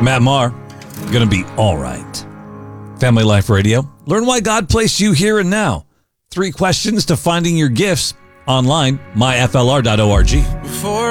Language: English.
Matt Maher, gonna be all right. Family Life Radio. Learn why God placed you here and now. 3 questions to finding your gifts online, myflr.org. Before